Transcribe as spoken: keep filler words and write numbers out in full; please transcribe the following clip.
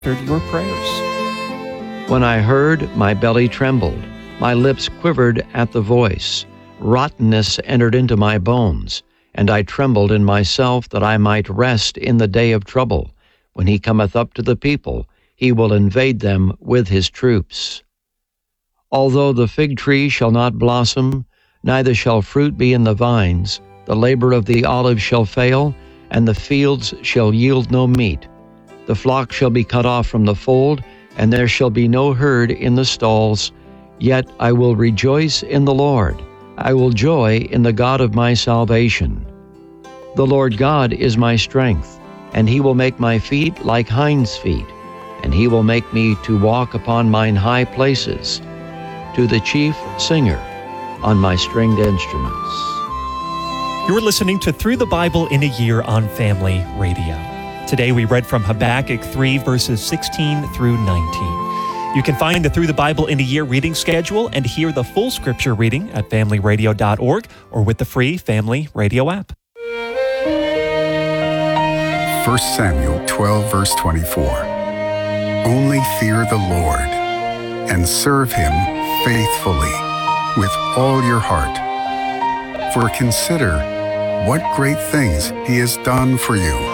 answered your prayers. When I heard, my belly trembled. My lips quivered at the voice. Rottenness entered into my bones, and I trembled in myself that I might rest in the day of trouble. When he cometh up to the people, he will invade them with his troops. Although the fig tree shall not blossom, neither shall fruit be in the vines, the labor of the olive shall fail, and the fields shall yield no meat. The flock shall be cut off from the fold, and there shall be no herd in the stalls. Yet I will rejoice in the Lord. I will joy in the God of my salvation. The Lord God is my strength, and he will make my feet like hinds' feet, and he will make me to walk upon mine high places, to the chief singer on my stringed instruments. You're listening to Through the Bible in a Year on Family Radio. Today we read from Habakkuk three, verses sixteen through nineteen. You can find the Through the Bible in a Year reading schedule and hear the full scripture reading at family radio dot org or with the free Family Radio app. First Samuel twelve, verse twenty-four. Only fear the Lord and serve him faithfully with all your heart. For consider what great things he has done for you.